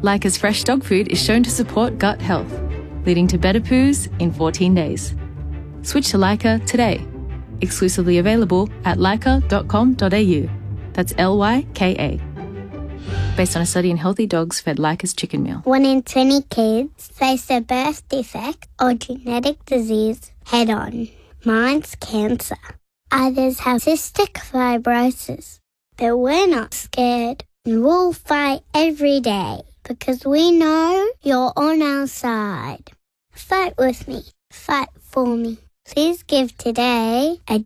Leica's fresh dog food is shown to support gut health, leading to better poos in 14 days. Switch to Leica today. Exclusively available at leica.com.au. That's Lyka. Based on a study in healthy dogs fed Leica's chicken meal. 1 in 20 kids face a birth defect or genetic disease head-on. Mine's cancer. Others have cystic fibrosis. But we're not scared. And we'll fight every day because we know you're on our side. Fight with me. Fight for me. Please give today at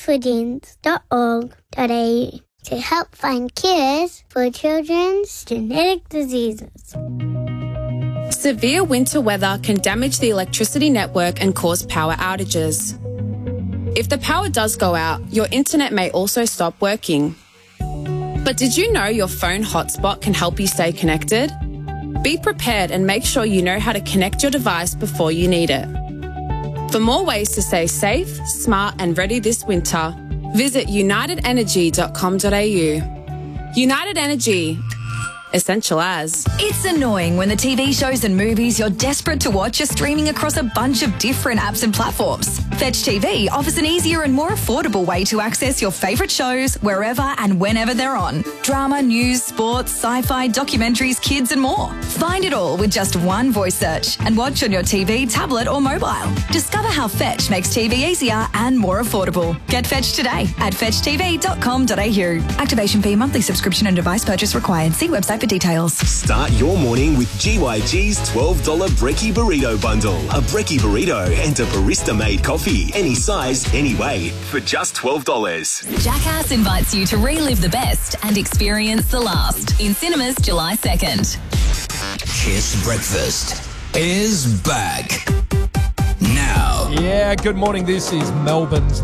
jeansforjeans.org.au to help find cures for children's genetic diseases. Severe winter weather can damage the electricity network and cause power outages. If the power does go out, your internet may also stop working. But did you know your phone hotspot can help you stay connected? Be prepared and make sure you know how to connect your device before you need it. For more ways to stay safe, smart and ready this winter, visit unitedenergy.com.au. United Energy. Essential as. It's annoying when the TV shows and movies you're desperate to watch are streaming across a bunch of different apps and platforms. Fetch TV offers an easier and more affordable way to access your favourite shows wherever and whenever they're on. Drama, news, sports, sci-fi, documentaries, kids and more. Find it all with just one voice search and watch on your TV, tablet or mobile. Discover how Fetch makes TV easier and more affordable. Get Fetch today at fetchtv.com.au. Activation fee, monthly subscription and device purchase required. See website for details. Start your morning with GYG's $12 Brekkie Burrito Bundle. A Brekkie Burrito and a barista-made coffee. Any size, any way, for just $12. Jackass invites you to relive the best and experience the last in cinemas July 2nd. Kiss Breakfast is back. Now. Yeah, good morning. This is Melbourne's